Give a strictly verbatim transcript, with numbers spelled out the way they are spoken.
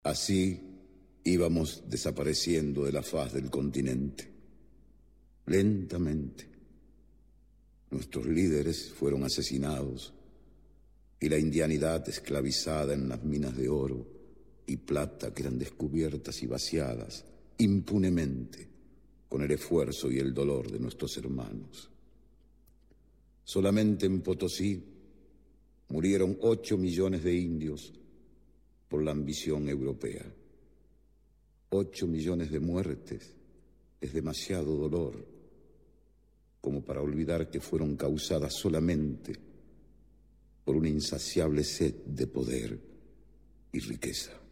Así íbamos desapareciendo de la faz del continente. Lentamente. Nuestros líderes fueron asesinados y la indianidad esclavizada en las minas de oro y plata que eran descubiertas y vaciadas impunemente con el esfuerzo y el dolor de nuestros hermanos. Solamente en Potosí murieron ocho millones de indios por la ambición europea. Ocho millones de muertes es demasiado dolor como para olvidar que fueron causadas solamente por una insaciable sed de poder y riqueza.